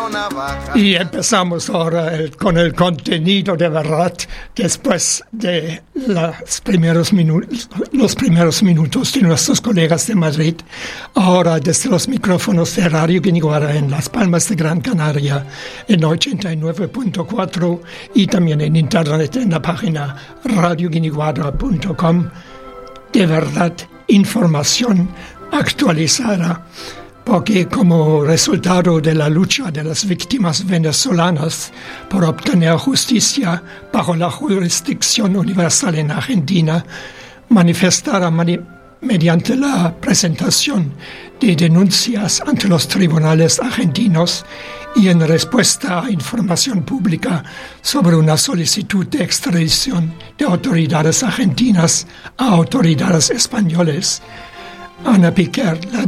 Y empezamos ahora con el contenido de verdad después de los primeros minutos de nuestros colegas de Madrid. Ahora desde los micrófonos de Radio Guiniguara en Las Palmas de Gran Canaria en 89.4 y también en internet en la página radioguiniguara.com. De verdad, información actualizada, porque como resultado de la lucha de las víctimas venezolanas por obtener justicia bajo la jurisdicción universal en Argentina, manifestada mediante la presentación de denuncias ante los tribunales argentinos y en respuesta a información pública sobre una solicitud de extradición de autoridades argentinas a autoridades españolas, Ana Piquer, la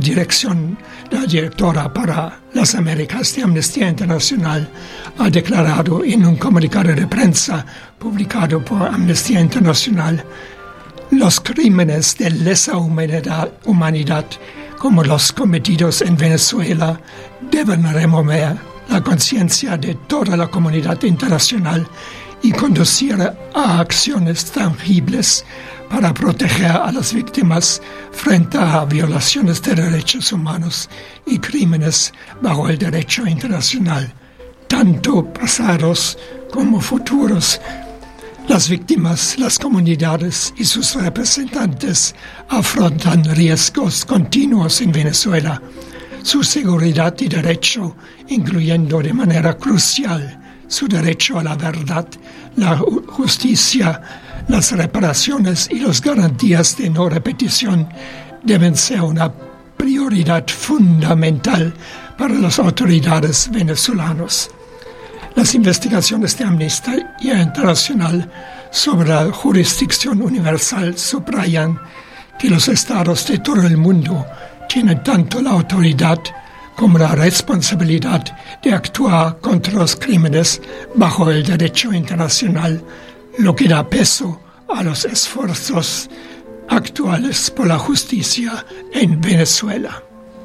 directora para las Américas de Amnistía Internacional, ha declarado en un comunicado de prensa publicado por Amnistía Internacional: los crímenes de lesa humanidad como los cometidos en Venezuela deben remover la conciencia de toda la comunidad internacional y conducir a acciones tangibles para proteger a las víctimas frente a violaciones de derechos humanos y crímenes bajo el derecho internacional, tanto pasados como futuros. Las víctimas, las comunidades y sus representantes afrontan riesgos continuos en Venezuela. Su seguridad y derecho, incluyendo de manera crucial su derecho a la verdad, la justicia, las reparaciones y las garantías de no repetición, deben ser una prioridad fundamental para las autoridades venezolanas. Las investigaciones de Amnistía Internacional sobre la jurisdicción universal subrayan que los estados de todo el mundo tienen tanto la autoridad como la responsabilidad de actuar contra los crímenes bajo el derecho internacional, lo que da peso a los esfuerzos actuales por la justicia en Venezuela.